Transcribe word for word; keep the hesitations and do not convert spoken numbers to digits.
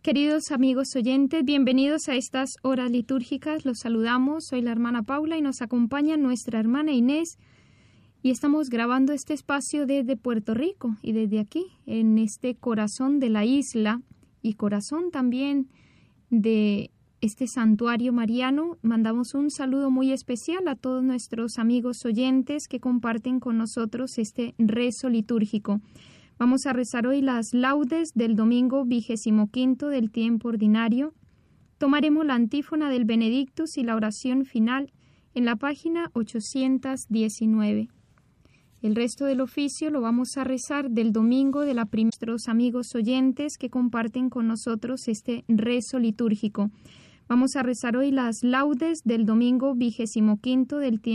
Queridos amigos oyentes, bienvenidos a estas horas litúrgicas. Los saludamos, soy la hermana Paula y nos acompaña nuestra hermana Inés. Y estamos grabando este espacio desde Puerto Rico y desde aquí, en este corazón de la isla y corazón también de este santuario mariano. Mandamos un saludo muy especial a todos nuestros amigos oyentes que comparten con nosotros este rezo litúrgico. Vamos a rezar hoy las laudes del domingo vigésimo quinto del tiempo ordinario. Tomaremos la antífona del Benedictus y la oración final en la página ochocientos diecinueve. El resto del oficio lo vamos a rezar del domingo de la primera. Nuestros amigos oyentes que comparten con nosotros este rezo litúrgico. Vamos a rezar hoy las laudes del domingo vigésimo quinto del tiempo.